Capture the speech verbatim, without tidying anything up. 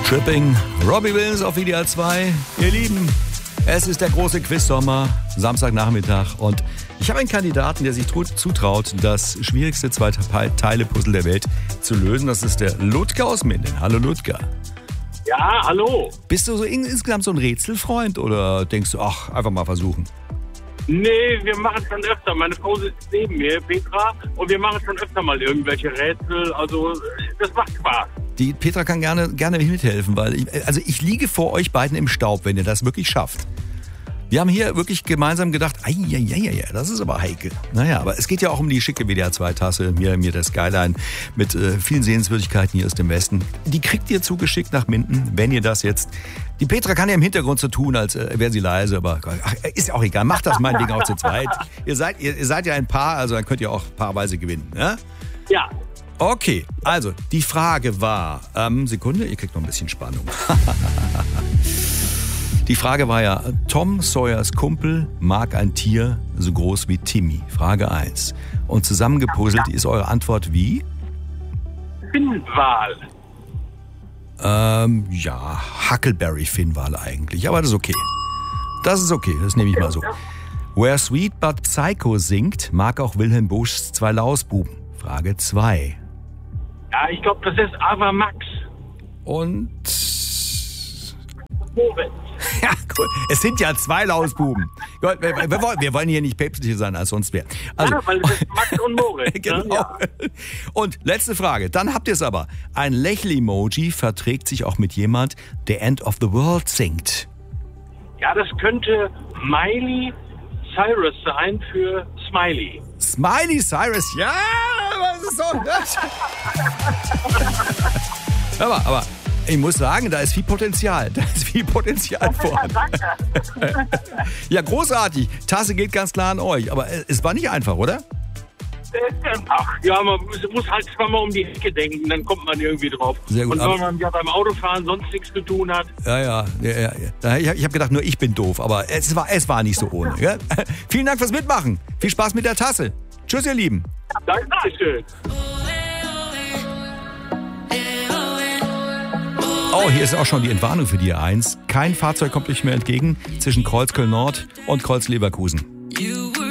Tripping, Robbie Williams auf W D R zwei. Ihr Lieben, es ist der große Quiz-Sommer, Samstagnachmittag, und ich habe einen Kandidaten, der sich zutraut, das schwierigste Zwei-Teile-Puzzle der Welt zu lösen. Das ist der Ludger aus Minden. Hallo Ludger. Ja, hallo. Bist du so insgesamt so ein Rätselfreund oder denkst du, ach, einfach mal versuchen? Nee, wir machen schon öfter. Meine Frau sitzt neben mir, Petra, und wir machen schon öfter mal irgendwelche Rätsel. Also, das macht Spaß. Die Petra kann gerne, gerne mithelfen, weil ich, also ich liege vor euch beiden im Staub, wenn ihr das wirklich schafft. Wir haben hier wirklich gemeinsam gedacht, ei, ei, ei, ei, das ist aber heikel. Naja, aber es geht ja auch um die schicke W D R zwei Tasse, mir, mir der Skyline mit äh, vielen Sehenswürdigkeiten hier aus dem Westen. Die kriegt ihr zugeschickt nach Minden, wenn ihr das jetzt... Die Petra kann ja im Hintergrund so tun, als äh, wäre sie leise, aber ach, ist ja auch egal. Macht das meinetwegen auch zu zweit. Ihr seid, ihr, ihr seid ja ein Paar, also dann könnt ihr auch paarweise gewinnen. Ja? Ja. Okay, also die Frage war, ähm, Sekunde, ihr kriegt noch ein bisschen Spannung. Die Frage war ja, Tom Sawyers Kumpel mag ein Tier so groß wie Timmy. Frage eins. Und zusammengepuzzelt ist eure Antwort wie? Finnwal. Ähm, ja, Huckleberry-Finnwal eigentlich, aber das ist okay. Das ist okay, das nehme ich mal so. Where Sweet But Psycho singt, mag auch Wilhelm Buschs Zwei Lausbuben. Frage zwei. Ja, ich glaube, das ist Ava Max. Und... Moritz. Ja, gut. Es sind ja zwei Lausbuben. Gut, wir, wir, wollen, wir wollen hier nicht päpstlicher sein als sonst wer. Also, ja, weil es ist Max und Moritz. Genau. Ne? Ja. Und letzte Frage, dann habt ihr es aber. Ein Lächel-Emoji verträgt sich auch mit jemand, der End of the World singt. Ja, das könnte Miley Cyrus sein für Smiley. Smiley Cyrus, ja, was ist so? aber, aber ich muss sagen, da ist viel Potenzial. Da ist viel Potenzial vorhanden. Ja, großartig. Tasse geht ganz klar an euch. Aber es war nicht einfach, oder? Ach, ja, man muss halt zweimal um die Ecke denken, dann kommt man irgendwie drauf. Sehr gut. Und wenn man ja beim Autofahren sonst nichts zu tun hat. Ja, ja. ja, ja, ja. Ich habe gedacht, nur ich bin doof. Aber es war, es war nicht so ohne. Gell? Vielen Dank fürs Mitmachen. Viel Spaß mit der Tasse. Tschüss, ihr Lieben. Dankeschön. Oh, hier ist auch schon die Entwarnung für die A eins. Kein Fahrzeug kommt euch mehr entgegen zwischen Kreuzköln Nord und Kreuz Leverkusen.